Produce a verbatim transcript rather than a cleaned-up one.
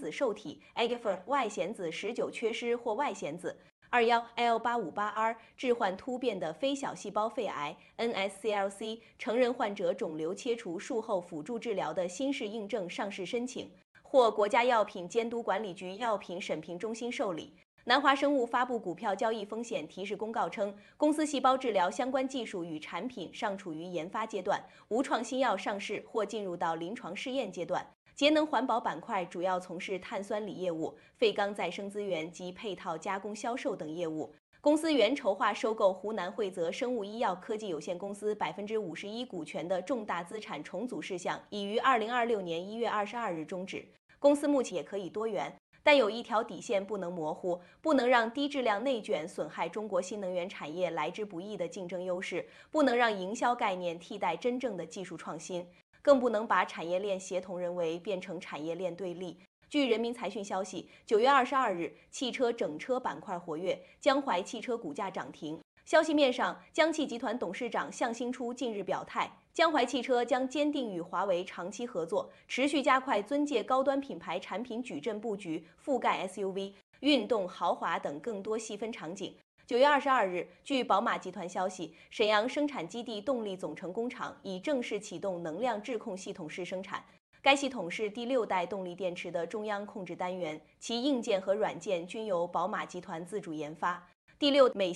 子受体 A G F R 外显子十九缺失或外显子。二一 L 八五八 R 致幻突变的非小细胞肺癌 N S C L C 成人患者肿瘤切除术后辅助治疗的新式硬证上市申请，获国家药品监督管理局药品审评中心受理。南华生物发布股票交易风险提示公告称，公司细胞治疗相关技术与产品尚处于研发阶段，无创新药上市或进入到临床试验阶段。节能环保板块主要从事碳酸锂业务、废钢再生资源及配套加工销售等业务。公司原筹划收购湖南惠泽生物医药科技有限公司百分之五十一股权的重大资产重组事项，已于二零二六年一月二十二日终止。公司目前也可以多元，但有一条底线不能模糊，不能让低质量内卷损害中国新能源产业来之不易的竞争优势，不能让营销概念替代真正的技术创新。更不能把产业链协同人为变成产业链对立。据人民财讯消息，九月二十二日，汽车整车板块活跃，江淮汽车股价涨停。消息面上，江汽集团董事长向新初近日表态，江淮汽车将坚定与华为长期合作，持续加快尊界高端品牌产品矩阵布局，覆盖 S U V、运动、豪华等更多细分场景。九月二十二日，据宝马集团消息，沈阳生产基地动力总成工厂已正式启动能量质控系统试生产。该系统是第六代动力电池的中央控制单元，其硬件和软件均由宝马集团自主研发。第六美